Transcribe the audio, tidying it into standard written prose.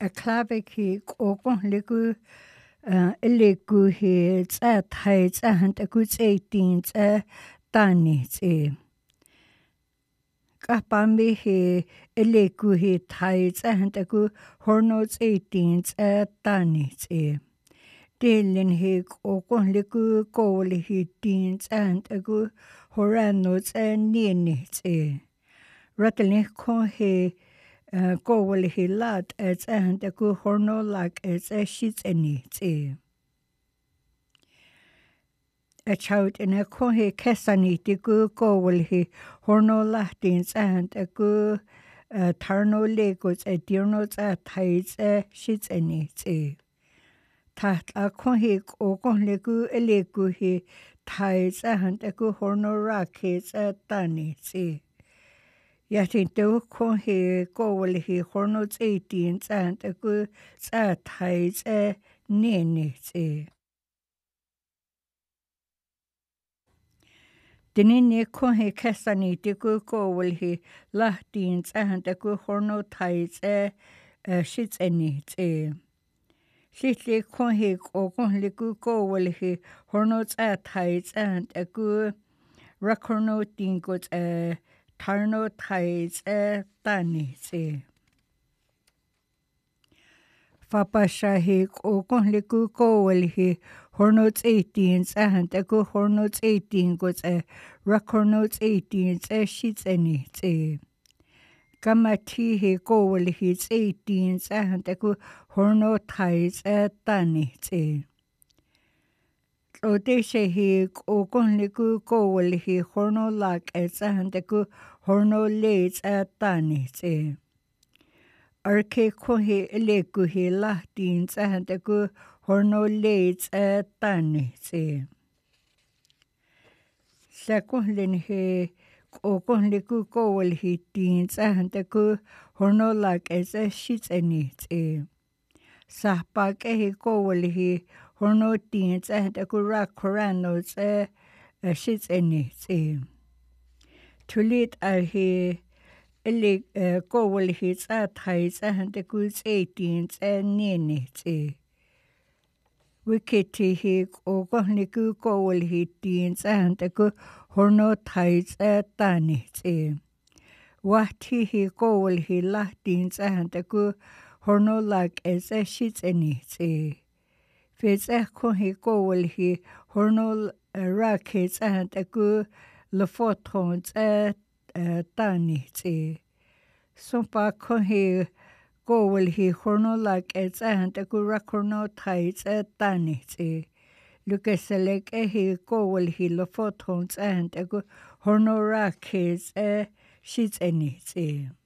Aklaviki kokon liku eliku he tsa thai tsa hantaku tsaitin tsa tani tse. Kapambi he eliku he thai tsa hantaku horno tsaitin tsa tani tse. Dilin he kokon liku kowli he tin tsa hantaku horano tsa nini tse. Ratalin kon he kowli he lat tsa hantaku horno lak tsa shitsani tse. A chout in a kon he kesani tiku kowli he horno latin tsa hantaku tarno lego tsa dirno tsa thai tsa shitsani tse. Tat a kon he kokon liku eliku he thai tsa hantaku horno raki tsa tani tse. Yatin to kon he kowli he horno tsaitin tsa hantaku tsa thai tsa nini tse. Dinini kon he kesani tiku kowli he lahtin tsa hantaku horno thai tsa shitsani tse. Shitli kon he kokon liku kowli he horno tsa thai tsa hantaku rakorno tinko tsa tarno thai tsa tani tse. Fapasha he kokon liku kowli he horno tsaitin tsa hantaku horno tsaitin ko tsa rakorno tsaitin tsa shitsani tse. Kamati he kowli he tsaitin tsa hantaku horno thai tsa tani tse. Odeshe he kokon liku kowli he horno lak tsa hantaku horno le tsa tani tse. Arke kon he eliku he lahtin tsa hantaku horno le tsa tani tse. Sakonlin he kokon liku kowli he tin tsa hantaku horno lak tsa shitsani tse. Sahpak he kowli he horno tin tsa hantaku rakorano tsa shitsani tse. Tulit a he elik kowli he tsa thai tsa hantaku tsaitin tsa nini tse. Wikiti he kokon liku kowli he tin tsa hantaku horno thai tsa tani tse. Wahti he kowli he lahtin tsa hantaku horno lak tsa shitsani tse. Fetsa kon he kowli he horno raki tsa hantaku lafoton tsa tani tse. Sompa kon he kowli he horno lak tsa hantaku rakorno thai tsa tani tse. Lukeselek he kowli he lafoton tsa hantaku horno raki tsa shitsani tse.